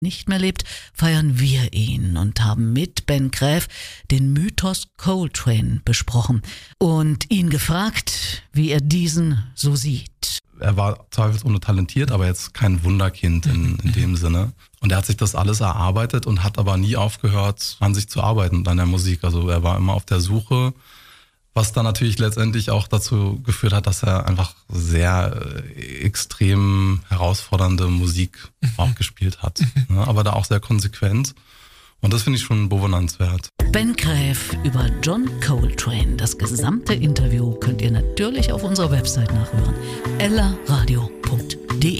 nicht mehr lebt, feiern wir ihn und haben mit Ben Gräf den Mythos Coltrane besprochen und ihn gefragt, wie er diesen so sieht. Er war zweifelsohne talentiert, aber jetzt kein Wunderkind in dem Sinne. Und er hat sich das alles erarbeitet und hat aber nie aufgehört, an sich zu arbeiten, an der Musik. Also er war immer auf der Suche, was dann natürlich letztendlich auch dazu geführt hat, dass er einfach sehr extrem herausfordernde Musik auch gespielt hat. Aber da auch sehr konsequent. Und das finde ich schon bewundernswert. Ben Gräf über John Coltrane. Das gesamte Interview könnt ihr natürlich auf unserer Website nachhören. ellaradio.de